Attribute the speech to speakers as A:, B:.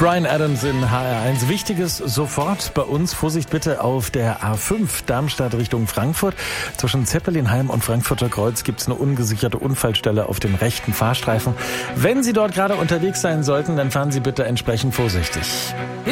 A: Bryan Adams in HR1. Wichtiges sofort bei uns. Vorsicht bitte auf der A5 Darmstadt Richtung Frankfurt. Zwischen Zeppelinheim und Frankfurter Kreuz gibt es eine ungesicherte Unfallstelle auf dem rechten Fahrstreifen. Wenn Sie dort gerade unterwegs sein sollten, dann fahren Sie bitte entsprechend vorsichtig.